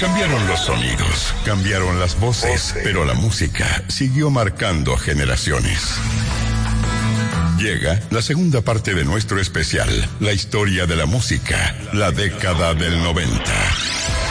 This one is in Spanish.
Cambiaron los sonidos, cambiaron las voces, pero la música siguió marcando generaciones. Llega la segunda parte de nuestro especial, la historia de la música, la década del 90.